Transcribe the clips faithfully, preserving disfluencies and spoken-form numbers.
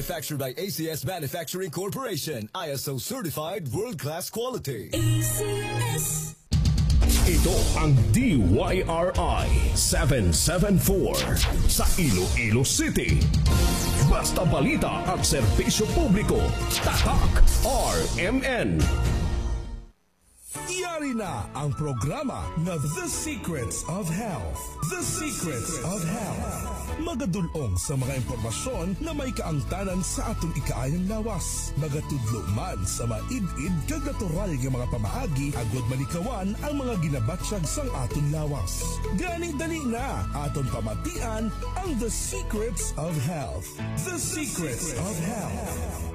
Manufactured by A C S Manufacturing Corporation, I S O certified world-class quality. A C S. Ito ang D Y R I seven seven four sa Iloilo City. Basta balita at serbisyo publiko. Tatak R M N. Yari na ang programa na The Secrets of Health. The Secrets of Health. Magadulong sa mga impormasyon na may kaangtanan sa atong ikaayang lawas. Magatudlo man sa maid-id kag natural nga mga pamaagi agod malikawan ang mga ginabatsyag sang aton lawas. Gani dali na aton pamatian ang The Secrets of Health. The Secrets of Health.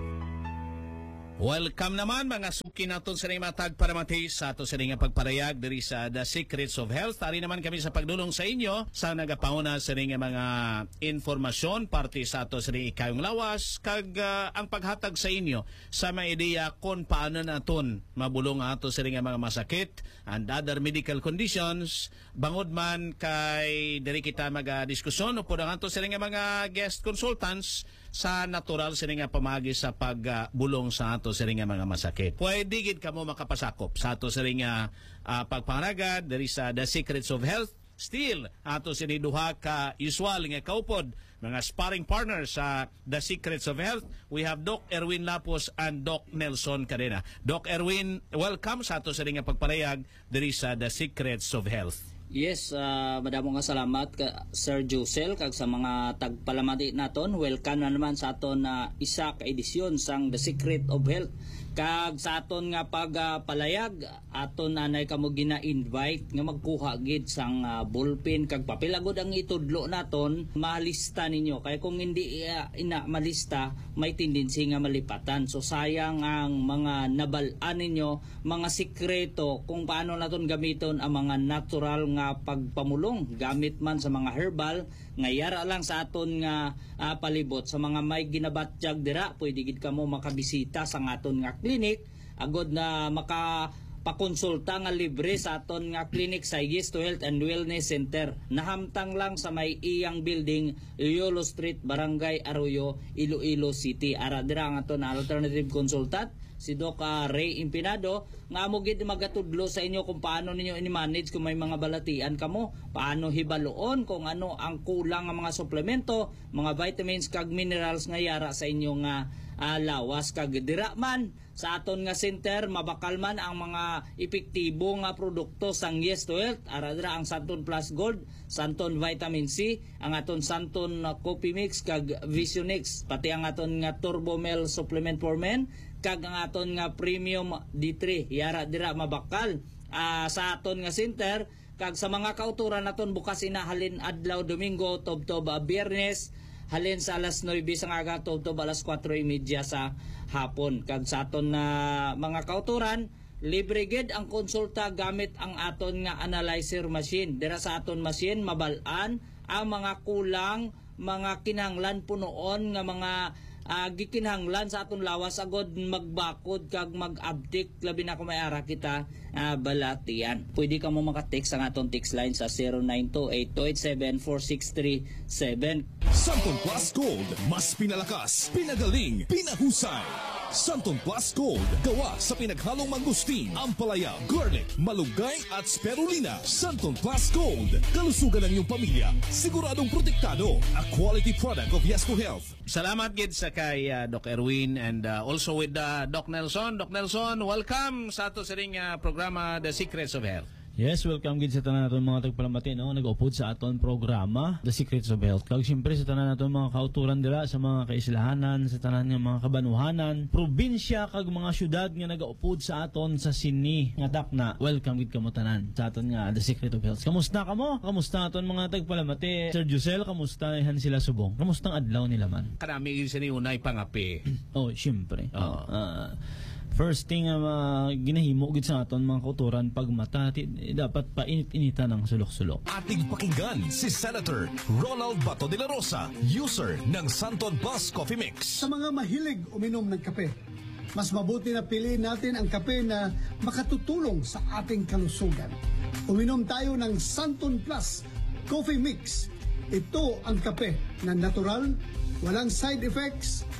Welcome naman mga suki naton sa mga tagparamati sa ato sa nga pagparayag diri sa The Secrets of Health. Tari naman kami sa pagdulong sa inyo sa nagapauna sa nga mga informasyon parte sa ato sa ikayong lawas kag uh, ang paghatag sa inyo sa mga ideya kung paano naton mabulong ato sa nga mga masakit and other medical conditions. Bangod man kay diri kita maga-diskusyon upod ang ato sa nga mga guest consultants sa natural sa nga pamagi sa pagbulong uh, sa ato sa nga mga masakit. Pwede gid kamo makapasakop sa ato sa nga uh, pagpangaragad diri sa The Secrets of Health. Still ato sa duha ka usual nga kaupod mga sparring partners sa The Secrets of Health. We have Doc Erwin Lapos and Doc Nelson Cadena. Doc Erwin, welcome sa ato sa nga pagparayag diri sa The Secrets of Health. Yes, uh, madamo nga salamat ka Sir Josel kag sa mga tagpalamati naton. Welcome na naman sa aton na uh, isa ka edisyon sang The Secret of Health. Kag sa aton nga pagpalayag, uh, aton anay kamo gina-invite nga magkuha gid sang uh, ballpen kag papel agud ang itudlo naton, malista ninyo. Kay kung hindi uh, ina malista, may tendency nga malipatan. So sayang ang mga nabal-an ninyo, mga sikreto kung paano naton gamiton ang mga natural nga pagpamulong gamit man sa mga herbal nga yara lang sa aton nga uh, palibot sa mga may ginabatyag dira. Pwede gid kamo makabisita sa aton nga clinic agod na maka pakonsulta nga libre sa aton nga clinic sa Yes to Health and Wellness Center. Nahamtang lang sa may iyang building, Yolo Street, Barangay Arroyo, Iloilo City. Ara dira ang aton alternative consultant si Doc uh, Ray Impinado nga mo gid magatudlo sa inyo kung paano ninyo i-manage kung may mga balatian kamo, paano hibaloon kung ano ang kulang nga mga suplemento, mga vitamins kag minerals nga yara sa inyo nga uh, lawas. Kag dira man sa aton nga center mabakal man ang mga epektibo nga produkto sang Yes to Health. Ara dira ang Santon Plus Gold, Santon Vitamin C, ang aton Santon uh, Coffee Mix kag Visionix, pati ang aton nga Turbo Mel Supplement for Men kag ang aton nga Premium D three. Yara dira mabakal uh, sa aton nga center. Kag sa mga kauturan naton bukas inahalin adlaw Domingo tubtob uh, Biyernes halin sa alas nuwebe sa aga tubtob alas kwatro trenta sa hapon. Kag sa aton na uh, mga kauturan libre gid ang konsulta gamit ang aton nga analyzer machine. Dira sa aton machine mabal-an ang mga kulang, mga kinahanglan punoon nga mga Uh, gikinhanglan sa aton lawas agod magbakod kag mag-update labi na kung may ara kita uh, balatian. Pwede ka mo maka-text ang aton text line sa zero nine two eight two eight seven four six three seven. Santon Plus Gold, mas pinalakas, pinagaling, pinahusay. Santon Plus Gold, gawa sa pinaghalong mangustin, ampalaya, garlic, malunggay at spirulina. Santon Plus Gold, kalusugan ng iyong pamilya, siguradong protektado. A quality product of Yes to Health. Salamat gid sa kay uh, Doc Erwin and uh, also with uh, Doc Nelson. Doc Nelson, welcome sa ato sa ring uh, programa The Secrets of Health. Yes, welcome gid sa tanan naton mga tagpalamati no nag-upod sa aton programa The Secrets of Health. Kag siyempre sa tanan naton mga kauturan dira sa mga kaislahanan, sa tanan nga mga kabanuhanan, probinsya kag mga syudad nga nag-upod sa aton sa sini nga dakna. Welcome gid kamo tanan sa aton nga The Secret of Health. Kamusta kamo? Kamusta aton mga tagpalamati? Sir Josel, kamusta han sila subong? Kamusta ang adlaw nila man? Kanami gid sini unay pangapi. Oh, siyempre. Oh. Uh, First thing nga uh, ginahimo gid sa aton mga kauturan pag mata eh, dapat painit-initan ng sulok-sulok. Ating pakinggan si Senator Ronald Bato de la Rosa, user ng Santon Plus Coffee Mix. Sa mga mahilig uminom ng kape, mas mabuti na piliin natin ang kape na makatutulong sa ating kalusugan. Uminom tayo ng Santon Plus Coffee Mix. Ito ang kape na natural, walang side effects,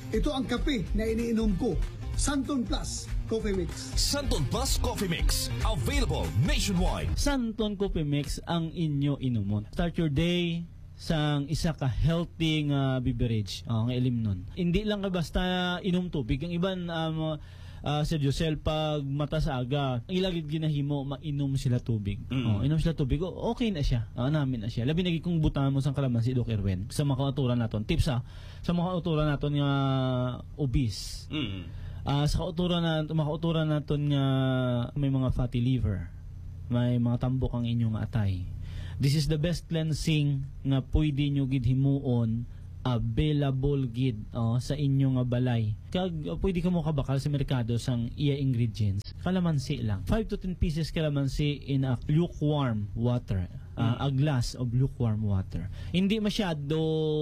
Ito ang kape na iniinom ko, Santon Plus Coffee Mix. Santon Plus Coffee Mix. Available nationwide. Santon Coffee Mix ang inyo inumon. Start your day sang isa ka healthy nga beverage. Oh, nga ilim nun. Hindi lang ka basta inom tubig. Ang iban um, uh, Sir Josel, pag mata sa aga, ang ilagid ginahimo, mainom sila tubig. Mm. Oh, inom sila tubig, oh, okay na siya. Oh, namin na siya. Labi nagi kung butangan mo sang kalamansi, Doc Erwin. Sa mga kauturan naton. Tips ha. Sa mga kauturan naton nga obese. Mm. Uh, sa kauturan na, mga kauturan naton nga may mga fatty liver. May mga tambok ang inyong atay. This is the best cleansing nga pwede nyo gid himuon, available gid oh, sa inyong nga balay. Kag uh, pwede ka mo kabakal sa merkado sang iya ingredients. Kalamansi lang. five to ten pieces kalamansi in a lukewarm water. Uh, a glass of lukewarm water. Hindi masyado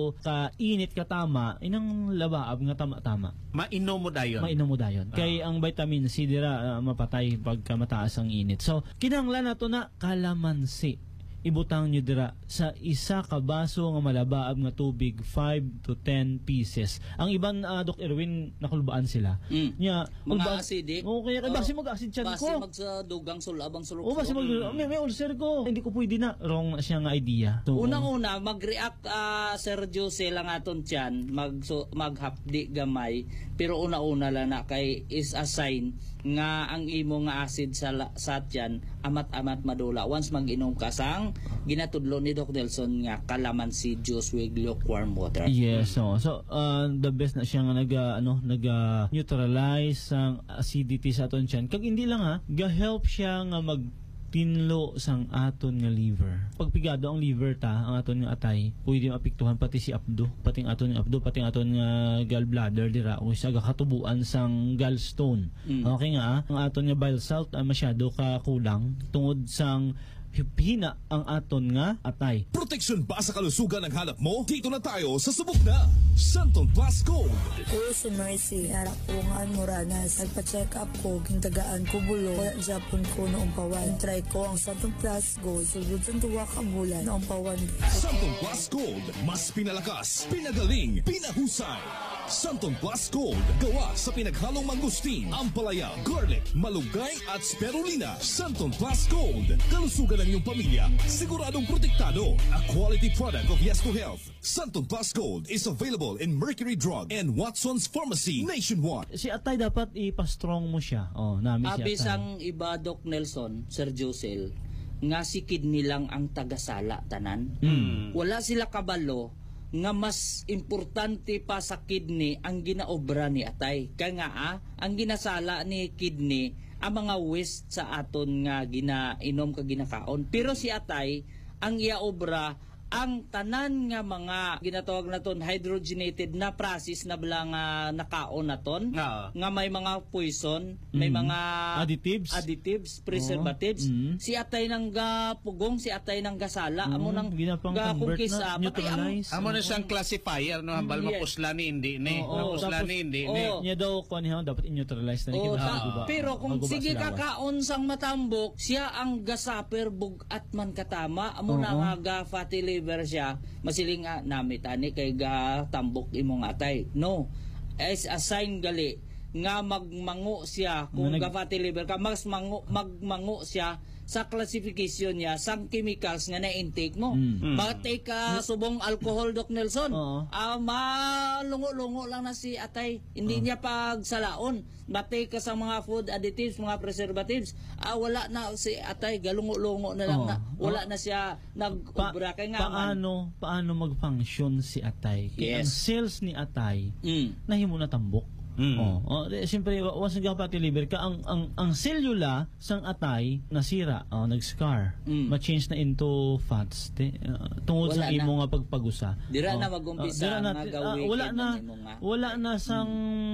ka init ka tama, inang labaab nga tama-tama. Mainom mo dayon. Mainom mo dayon. Ah. Kay ang vitamin C dira uh, mapatay pagka mataas ang init. So, kinahanglan nato na kalamansi. Ibutang nyo dira sa isa ka baso nga malabaab nga tubig, five to ten pieces. Ang iban, uh, Doc Erwin, nakulbaan sila. Mm. Nya, mga acidic. Oo, kaya basi mag-acid chan ko. Basi mag-dugang sulabang sulok. Oo, basi mag mm. may, may ulcer ko. Hindi ko pwede na. Wrong siya nga idea. So, unang-una, mag-react uh, Sir Jose lang aton tiyan, mag, so, maghapdi gamay. Pero una-una lang na kay is a sign nga ang imo nga acid sa sa tiyan amat-amat madula once mag-inom ka sang ginatudlo ni Doc Nelson nga kalamansi juice with lukewarm water. Yes, so so uh, the best na siya nga naga ano naga neutralize ang acidity sa aton tiyan. Kag hindi lang ha, ga-help siya nga mag tinlo sang aton nga liver. Pag pigado ang liver ta, ang aton nga atay, pwede maapektuhan pati si abdo, pati ang aton nga abdo, pati ang aton nga gallbladder dira o sa katubuan sang gallstone. Mm. Okay nga, ang aton nga bile salt uh, masyado ka kulang tungod sang hina ang aton nga atay. Protection ba sa kalusugan ang hanap mo? Dito na tayo sa subok na Santon Plus Gold. Ko si Mercy, harap ko nga Moranas. Nagpa-check up ko, gintagaan ko bulo. Wala Japon ko noong pawan. Try ko ang Santon Plus Gold. Sugod sa tuwa ka bulan noong pawan. Santon Plus Gold. Mas pinalakas, pinagaling, pinahusay. Santon Plus Gold. Gawa sa pinaghalong mangustin, ampalaya, garlic, malunggay at spirulina. Santon Plus Gold. Kalusugan ng iyong pamilya, siguradong protektado. A quality product of Yes to Health. Santon Plus Gold is available in Mercury Drug and Watson's Pharmacy nationwide. Si atay dapat ipa-strong mo siya. Oh, nami si atay. Abis ang iba, Doc Nelson, Sir Josel, nga si kidney lang ang tagasala tanan. Mm. Wala sila kabalo nga mas importante pa sa kidney ang ginaobra ni atay. Kaya nga ah, ang ginasala ni kidney ang mga waste sa aton nga ginainom ka ginakaon. Pero si atay ang iya obra ang tanan nga mga ginatawag naton hydrogenated na process na bala nga nakaon naton uh, nga may mga poison, mm, may mga additives, additives, preservatives. Oh, mm. Si atay nang gapugong, si atay nang gasala, mm, amo nang gakungkisa, neutralize. Amo na siyang classifier no hambal mm, mapusla ni hindi ni, oh, oh, mapusla ni hindi ni. Oh, niya daw kon hiya dapat i-neutralize na oh, ta, pero kung sige kakaon sang matambok, siya ang gasaper bugat man katama, amo uh, na nga ga fatty liver siya, masiling nga namitani kay ga tambok imong atay. No, as a sign gali nga magmango siya kung ga fatty liver ka, mas mango, magmango siya sa classification niya sang chemicals nga na-intake mo. Mm. Bakit ka subong alcohol, Doc Nelson? Uh, uh, malungo-lungo lang na si atay. Hindi uh. niya pagsalaon. Bakit ka sa mga food additives, mga preservatives, uh, wala na si atay, galungo-lungo na lang uh. na. Wala uh. na siya nag-ubra. Pa- paano, paano mag-function si atay? Yes. Ang cells ni atay, mm. nahimo na tambok. Mm. Oh, oh, siyempre once nagka-fatty liver ka, ang ang ang cellula sang atay nasira, oh, nag-scar, mm. ma-change na into fats te, uh, tungod wala sa imo nga pagpagusa. Dira oh, na mag-umpisa uh, na gawin. Uh, wala na wala na sang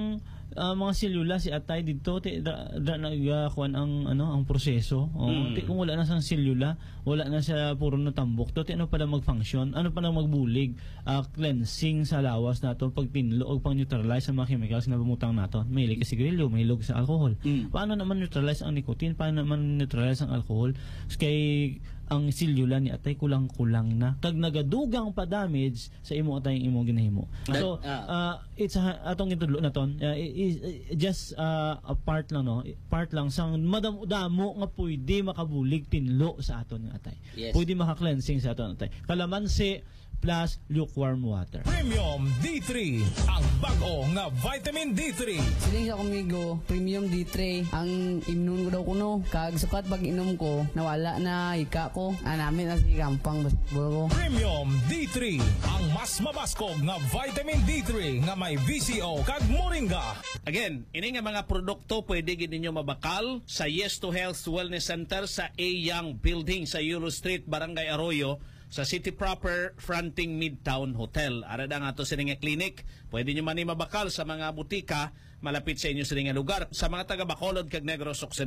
ah, mga selula si atay dito ti da, da nagakuan ang ano ang proseso. Oh, Mm. ti, kung wala na sang selula, wala na siya puro na tambok. To ti ano pa na mag-function, ano pa na magbulig, ah, cleansing sa lawas nato pag tinlo og pang neutralize sa mga chemicals na bumutang nato. Mahilig ka sigarilyo, mahilig sa alcohol. Mm. Paano naman neutralize ang nicotine? Paano naman neutralize ang alcohol? Kay ang selula ni atay kulang-kulang na kag nagadugang pa damage sa imo atay imo ginahimo. So That, uh, it's a, atong gitudlo na ton uh, is, just uh, a part lang no, part lang sang madamo-damo nga pwede makabulig tinlo sa aton nga atay. Yes. Pwede maka-cleansing sa aton atay. Kalamansi plus lukewarm water. Premium D three, ang bago nga vitamin D three. Siling sa kumigo, Premium D three. Ang imnon ko daw kuno. Kag sukat pag inom ko, nawala na hika ko. Ah, namin na si Kampang basketball ko. Premium D three, ang mas mabaskog nga vitamin D three nga may V C O kag moringa. Again, ini nga mga produkto pwede gid ninyo mabakal sa Yes to Health Wellness Center sa A. Young Building sa Euro Street, Barangay Arroyo, sa City Proper Fronting Midtown Hotel. Ara da nga to sa nga clinic. Pwede nyo man mabakal sa mga butika malapit sa inyo sa nga lugar. Sa mga taga Bacolod kag Negros Occidental,